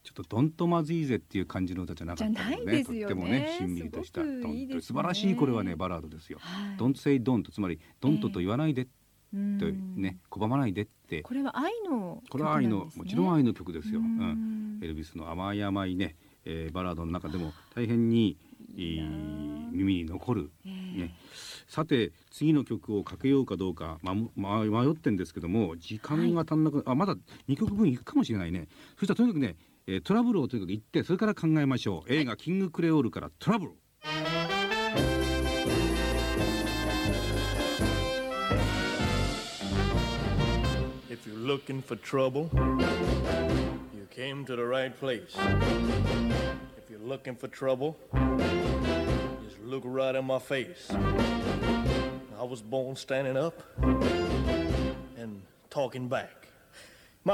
ちょっとどんとまずいぜっていう感じの歌じゃなかったのじゃないね。 ですよね。 とってもねしんみりとしたすごくいいですね。 素晴らしいこれはねバラードですよ。 はい、 Don't say don't つまりドントと言わないでってね、拒まないでって。 これは愛の曲なんですね。 これは愛のもちろん愛の曲ですよ。エルビスの甘い甘いね、バラードの中でも大変に耳に残る、ね。さて次の曲をかけようかどうか、迷ってんですけども時間が足んなく、まだ2曲分いくかもしれないね。そしたらとにかくね、トラブルをとにかく言ってそれから考えましょう。映画キングクレオールからトラブル。 If you're looking for trouble, you came to the right place. If you're looking for trouble, just look right in my face. I was born standing up and talking back.